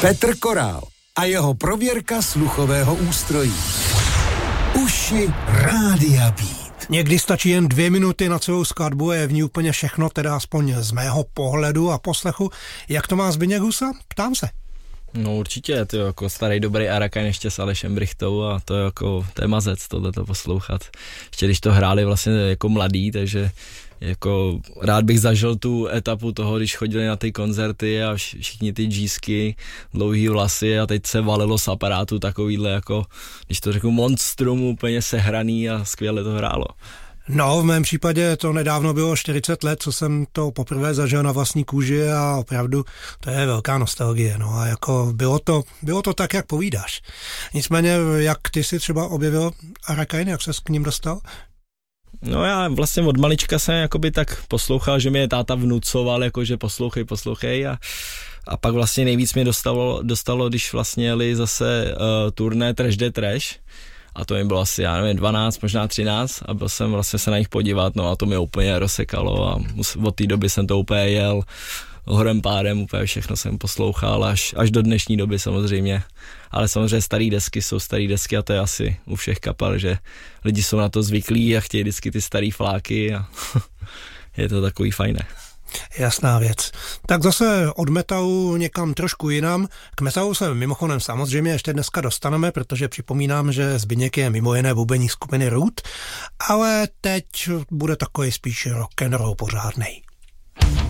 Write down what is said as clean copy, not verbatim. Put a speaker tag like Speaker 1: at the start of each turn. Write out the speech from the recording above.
Speaker 1: Petr Korál a jeho prověrka sluchového ústrojí. Uši Rádia Beat.
Speaker 2: Někdy stačí jen 2 minuty na celou skladbu a je v ní úplně všechno, teda aspoň z mého pohledu a poslechu. Jak to má Zbyněk Husa? Ptám se.
Speaker 3: No určitě, to je jako starý dobrý Arakain ještě s Alešem Brichtou a to je mazec tohleto poslouchat. Ještě když to hráli vlastně jako mladý, takže jako rád bych zažil tu etapu toho, když chodili na ty koncerty a všichni ty džísky, dlouhý vlasy a teď se valilo z aparátu takovýhle jako, když to řeknu, monstrum úplně sehraný a skvěle to hrálo.
Speaker 2: No, v mém případě to nedávno bylo 40 let, co jsem to poprvé zažil na vlastní kůži a opravdu to je velká nostalgie, no a jako bylo to tak, jak povídáš. Nicméně, jak ty si třeba objevil Arakain, jak ses k ním dostal?
Speaker 3: No já vlastně od malička jsem jakoby tak poslouchal, že mě táta vnucoval, jakože poslouchej a pak vlastně nejvíc mě dostalo, když vlastně jeli zase turné Trash the Trash a to mi bylo asi, já nevím, 12, možná 13 a byl jsem vlastně se na nich podívat, no a to mě úplně rozsekalo a od té doby jsem to úplně jel horem pádem, úplně všechno jsem poslouchal až do dnešní doby samozřejmě. Ale samozřejmě staré desky a to je asi u všech kapel, že lidi jsou na to zvyklí a chtějí vždycky ty starý fláky a je to takový fajné.
Speaker 2: Jasná věc. Tak zase od metalu někam trošku jinam. K metalu se mimochodem samozřejmě ještě dneska dostaneme, protože připomínám, že Zbyněk je mimo jiné bubeník skupiny Root, ale teď bude takový spíš rock'n'roll pořádnej.